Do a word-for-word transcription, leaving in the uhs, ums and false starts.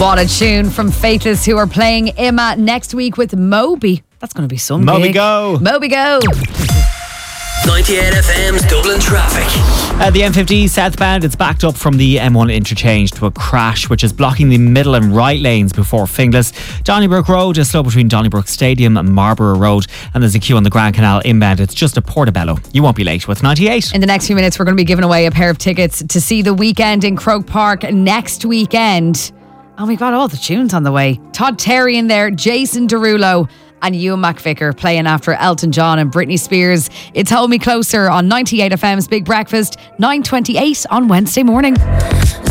What a tune from Faithless, who are playing Emma next week with Moby. That's going to be some Moby big. go. Moby go. ninety-eight F M's Dublin traffic. Uh, the M fifty southbound, it's backed up from the M one interchange to a crash which is blocking the middle and right lanes before Finglas. Donnybrook Road is slow between Donnybrook Stadium and Marlborough Road, and there's a queue on the Grand Canal inbound. It's just a Portobello. You won't be late with ninety-eight. In the next few minutes, we're going to be giving away a pair of tickets to see The Weekend in Croke Park next weekend. And we've got all the tunes on the way. Todd Terry in there, Jason Derulo, and Ewan McVicker playing after Elton John and Britney Spears. It's Hold Me Closer on ninety-eight F M's Big Breakfast, nine twenty-eight on Wednesday morning.